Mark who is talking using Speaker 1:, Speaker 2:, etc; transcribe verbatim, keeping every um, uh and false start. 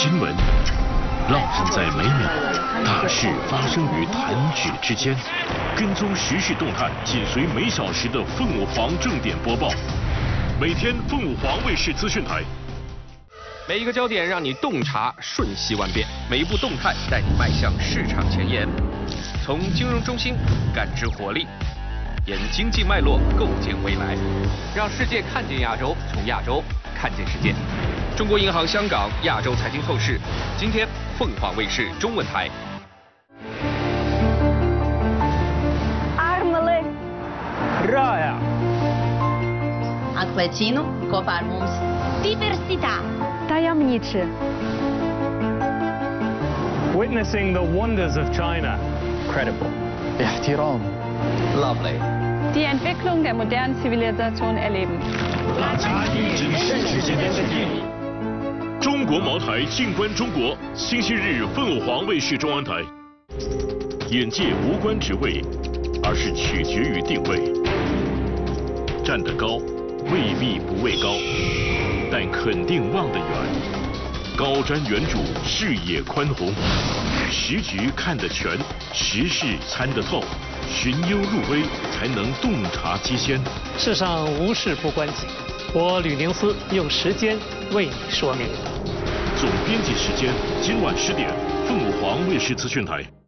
Speaker 1: 新闻浪漫在每秒，大事发生于弹指之间。跟踪时事动态，紧随每小时的凤凰正点播报。每天凤凰卫视资讯台。
Speaker 2: 每一个焦点让你洞察瞬息万变，每一步动态带你迈向市场前沿。从金融中心感知活力，沿经济脉络构建未来，让世界看见亚洲，从亚洲看见世界。中国银行香港亚洲财经透视，今天凤凰卫视中文台。
Speaker 3: Armele.
Speaker 4: Raja.
Speaker 5: Atklēcinu kopā ar mums.
Speaker 3: Diversitā. Tajemniczy.
Speaker 4: Witnessing the wonders of China. Credible.
Speaker 6: احترام.
Speaker 2: Lovely.
Speaker 3: Die Entwicklung der modernen Zivilisation erleben.
Speaker 1: 大家一针见血间的距离。中国茅台，静观中国。星期日，凤凰卫视中文台。眼界无关职位，而是取决于定位。站得高，未必不畏高，但肯定望得远。高瞻远瞩，视野宽宏，时局看得全，时事参得透，寻幽入微，才能洞察机先。
Speaker 7: 世上无事不关己，我吕宁思用时间为你说明。
Speaker 1: 总编辑时间，今晚十点，凤凰卫视资讯台。